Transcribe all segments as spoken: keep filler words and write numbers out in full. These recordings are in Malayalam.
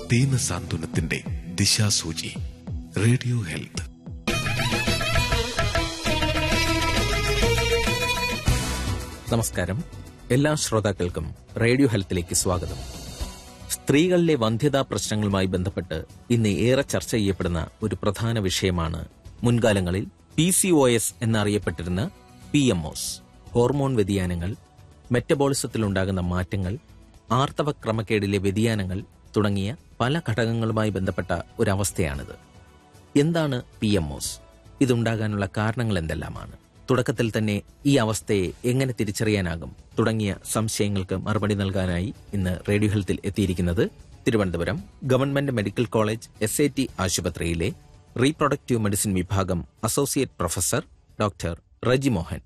ദീനസാന്ത്വനത്തിന്റെ ദിശാസൂചി. Radio health. നമസ്കാരം. എല്ലാ ശ്രോതാക്കൾക്കും റേഡിയോ ഹെൽത്തിലേക്ക് സ്വാഗതം. സ്ത്രീകളിലെ വന്ധ്യതാ പ്രശ്നങ്ങളുമായി ബന്ധപ്പെട്ട് ഇന്ന് ഏറെ ചർച്ച ചെയ്യപ്പെടുന്ന ഒരു പ്രധാന വിഷയമാണ് മുൻകാലങ്ങളിൽ പി സി ഒ എസ് എന്നറിയപ്പെട്ടിരുന്ന പി എം ഒസ്. ഹോർമോൺ വ്യതിയാനങ്ങൾ, മെറ്റബോളിസത്തിലുണ്ടാകുന്ന മാറ്റങ്ങൾ, ആർത്തവ ക്രമക്കേടിലെ വ്യതിയാനങ്ങൾ തുടങ്ങിയ പല ഘടകങ്ങളുമായി ബന്ധപ്പെട്ട ഒരവസ്ഥയാണിത്. എന്താണ് പി എം ഒസ്? ഇതുണ്ടാകാനുള്ള കാരണങ്ങൾ എന്തെല്ലാമാണ്? തുടക്കത്തിൽ തന്നെ ഈ അവസ്ഥയെ എങ്ങനെ തിരിച്ചറിയാനാകും തുടങ്ങിയ സംശയങ്ങൾക്ക് മറുപടി നൽകാനായി ഇന്ന് റേഡിയോ ഹെൽത്തിൽ എത്തിയിരിക്കുന്നത് Thiruvananthapuram government medical college S A T ആശുപത്രിയിലെ റീപ്രൊഡക്റ്റീവ് മെഡിസിൻ വിഭാഗം associate professor doctor Reji Mohan.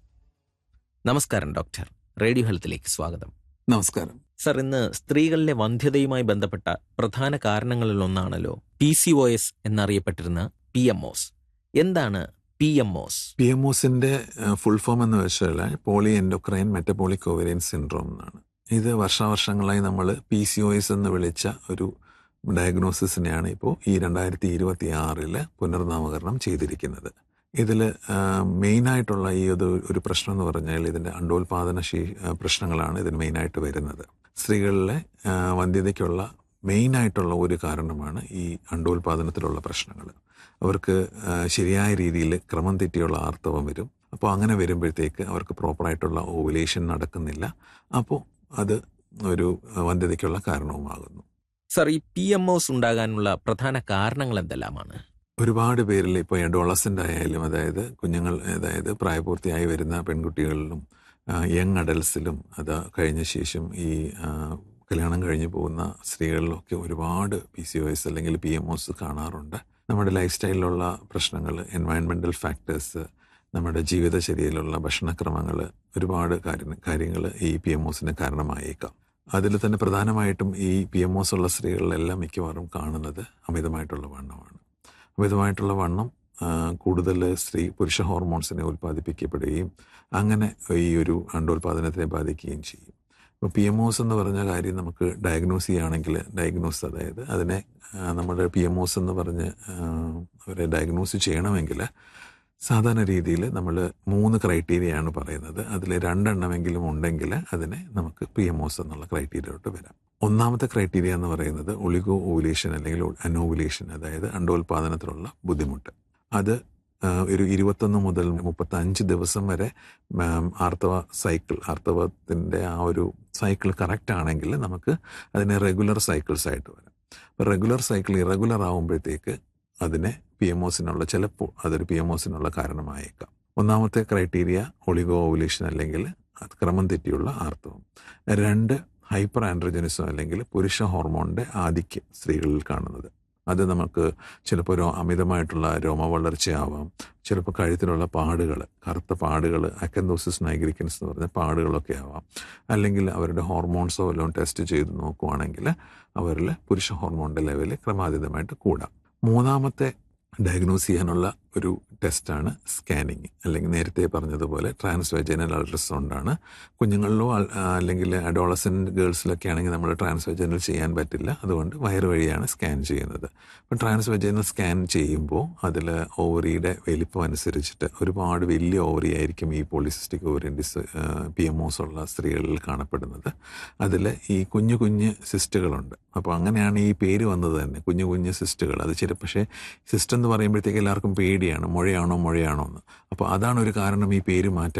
നമസ്കാരം ഡോക്ടർ. റേഡിയോ ഹെൽത്തിലേക്ക് സ്വാഗതം. നമസ്കാരം സർ, ഇന്ന് സ്ത്രീകളിലെ വന്ധ്യതയുമായി ബന്ധപ്പെട്ട പ്രധാന കാരണങ്ങളിൽ ഒന്നാണല്ലോ പി സി ഒ എസ് എന്നറിയപ്പെട്ടിരുന്ന പി എം ഒസ്. എന്താണ് P M O S? P M ഒസിന്റെ full form എന്ന് വെച്ചാൽ poly endocrine metabolic ovarian syndrome എന്നാണ്. ഇത് വർഷാവർഷങ്ങളായി നമ്മൾ പി സി ഒ എസ് എന്ന് വിളിച്ച ഒരു ഡയഗ്നോസിസിനെയാണ് ഇപ്പോൾ ഈ രണ്ടായിരത്തി ഇരുപത്തി ആറില് പുനർനാമകരണം ചെയ്തിരിക്കുന്നത്. ഇതിൽ മെയിനായിട്ടുള്ള ഈ ഒരു ഒരു പ്രശ്നം എന്ന് പറഞ്ഞാൽ ഇതിൻ്റെ അണ്ടോൽപാദന ശീ പ്രശ്നങ്ങളാണ് ഇതിന് മെയിനായിട്ട് വരുന്നത്. സ്ത്രീകളിലെ വന്ധ്യതയ്ക്കുള്ള മെയിനായിട്ടുള്ള ഒരു കാരണമാണ് ഈ അണ്ടോൽപാദനത്തിലുള്ള പ്രശ്നങ്ങൾ. അവർക്ക് ശരിയായ രീതിയിൽ ക്രമം തെറ്റിയുള്ള ആർത്തവം വരും. അപ്പോൾ അങ്ങനെ വരുമ്പോഴത്തേക്ക് അവർക്ക് പ്രോപ്പറായിട്ടുള്ള ഓവുലേഷൻ നടക്കുന്നില്ല. അപ്പോൾ അത് ഒരു വന്ധ്യതയ്ക്കുള്ള കാരണവുമാകുന്നു. സർ, ഈ പി എം ഒസ് ഉണ്ടാകാനുള്ള പ്രധാന കാരണങ്ങൾ എന്തെല്ലാമാണ്? ഒരുപാട് പേരിൽ ഇപ്പോൾ അഡോളസൻ്റ് ആയാലും, അതായത് കുഞ്ഞുങ്ങൾ, അതായത് പ്രായപൂർത്തിയായി വരുന്ന പെൺകുട്ടികളിലും യങ് അഡൽസിലും, അത് കഴിഞ്ഞ ശേഷം ഈ കല്യാണം കഴിഞ്ഞ് പോകുന്ന സ്ത്രീകളിലൊക്കെ ഒരുപാട് പി സി ഒ എസ് അല്ലെങ്കിൽ പി എം ഒസ് കാണാറുണ്ട്. നമ്മുടെ ലൈഫ് സ്റ്റൈലിലുള്ള പ്രശ്നങ്ങൾ, എൻവയൺമെൻ്റൽ ഫാക്ടേഴ്സ്, നമ്മുടെ ജീവിതചര്യയിലുള്ള ഭക്ഷണക്രമങ്ങൾ, ഒരുപാട് കാര്യ കാര്യങ്ങൾ ഈ പി എം ഒസിന് കാരണമായേക്കാം. അതിൽ തന്നെ പ്രധാനമായിട്ടും ഈ പി എം ഒസ് ഉള്ള സ്ത്രീകളിലെല്ലാം മിക്കവാറും കാണുന്നത് അമിതമായിട്ടുള്ള വണ്ണമാണ്. അമിതമായിട്ടുള്ള വണ്ണം കൂടുതൽ സ്ത്രീ പുരുഷ ഹോർമോൺസിനെ ഉൽപ്പാദിപ്പിക്കപ്പെടുകയും അങ്ങനെ ഈ ഒരു അണ്ടോൽപാദനത്തെ ബാധിക്കുകയും ചെയ്യും. ഇപ്പോൾ പി എം ഒസ് എന്ന് പറഞ്ഞ കാര്യം നമുക്ക് ഡയഗ്നോസ് ചെയ്യുകയാണെങ്കിൽ, ഡയഗ്നോസ് അതായത് അതിനെ നമ്മുടെ പി എം ഒസ് എന്ന് പറഞ്ഞ് അവരെ ഡയഗ്നോസ് ചെയ്യണമെങ്കിൽ സാധാരണ രീതിയിൽ നമ്മൾ മൂന്ന് ക്രൈറ്റീരിയയാണ് പറയുന്നത്. അതിൽ രണ്ടെണ്ണമെങ്കിലും ഉണ്ടെങ്കിൽ അതിനെ നമുക്ക് പി എം ഒസ് എന്നുള്ള ക്രൈറ്റീരിയയിലോട്ട് വരാം. ഒന്നാമത്തെ ക്രൈറ്റീരിയ എന്ന് പറയുന്നത് ഒളിഗോ ഓവുലേഷൻ അല്ലെങ്കിൽ അനോവുലേഷൻ, അതായത് അണ്ടോൽപാദനത്തിലുള്ള ബുദ്ധിമുട്ട്. അത് ഒരു ഇരുപത്തൊന്ന് മുതൽ മുപ്പത്തഞ്ച് ദിവസം വരെ ആർത്തവ സൈക്കിൾ, ആർത്തവത്തിൻ്റെ ആ ഒരു സൈക്കിൾ കറക്റ്റ് ആണെങ്കിൽ നമുക്ക് അതിനെ റെഗുലർ സൈക്കിൾസ് ആയിട്ട് വരാം. അപ്പോൾ റെഗുലർ സൈക്കിൾ ഇറഗുലർ ആകുമ്പോഴത്തേക്ക് അതിനെ പി എം ഒസിനുള്ള ചിലപ്പോൾ അതൊരു പി എം ഒസിനുള്ള കാരണമായേക്കാം. ഒന്നാമത്തെ ക്രൈറ്റീരിയ ഒളിഗോ ഓവുലേഷൻ അല്ലെങ്കിൽ ക്രമം തെറ്റിയുള്ള ആർത്തവം. രണ്ട്, ഹൈപ്പർ ആൻഡ്രോജനിസം അല്ലെങ്കിൽ പുരുഷ ഹോർമോണിൻ്റെ ആധിക്യം സ്ത്രീകളിൽ കാണുന്നത്. അത് നമുക്ക് ചിലപ്പോൾ ഒരു അമിതമായിട്ടുള്ള രോമവളർച്ചയാവാം, ചിലപ്പോൾ കഴുത്തിലുള്ള പാടുകൾ, കറുത്ത പാടുകൾ, അക്കന്തോസിസ് നൈഗ്രിക്കൻസ് എന്ന് പറഞ്ഞ പാടുകളൊക്കെ ആവാം. അല്ലെങ്കിൽ അവരുടെ ഹോർമോൺസോ വല്ലതും ടെസ്റ്റ് ചെയ്ത് നോക്കുവാണെങ്കിൽ അവരിൽ പുരുഷ ഹോർമോണിൻ്റെ ലെവൽ ക്രമാതീതമായിട്ട് കൂടാം. മൂന്നാമത്തെ ഡയഗ്നോസ് ചെയ്യാനുള്ള ഒരു ടെസ്റ്റാണ് സ്കാനിങ്, അല്ലെങ്കിൽ നേരത്തെ പറഞ്ഞതുപോലെ ട്രാൻസ്വെജൈനൽ അൾട്രാസൗണ്ടാണ്. കുഞ്ഞുങ്ങളിലോ അല്ലെങ്കിൽ അഡോളസെൻ്റ് ഗേൾസിലൊക്കെ ആണെങ്കിൽ നമ്മൾ ട്രാൻസ്വെജൈനൽ ചെയ്യാൻ പറ്റില്ല, അതുകൊണ്ട് വയറ് വഴിയാണ് സ്കാൻ ചെയ്യുന്നത്. അപ്പം ട്രാൻസ്വെജൈനൽ സ്കാൻ ചെയ്യുമ്പോൾ അതിൽ ഓവറിയുടെ വലിപ്പം അനുസരിച്ചിട്ട് ഒരുപാട് വലിയ ഓവറി ആയിരിക്കും ഈ പോളിസിസ്റ്റിക് ഓവറിയൻ ഡിസ് പി എം ഒസ് ഉള്ള സ്ത്രീകളിൽ കാണപ്പെടുന്നത്. അതിൽ ഈ കുഞ്ഞു കുഞ്ഞ് സിസ്റ്റുകളുണ്ട്. അപ്പോൾ അങ്ങനെയാണ് ഈ പേര് വന്നത് തന്നെ, കുഞ്ഞു കുഞ്ഞു സിസ്റ്റുകൾ. അത് ചില പക്ഷേ സിസ്റ്റ് എന്ന് പറയുമ്പോഴത്തേക്ക് എല്ലാവർക്കും പേടിയാണ്, മുഴയാണോ മുഴയാണോ എന്ന്. അപ്പോൾ അതാണ് ഒരു കാരണം ഈ പേര് മാറ്റാൻ.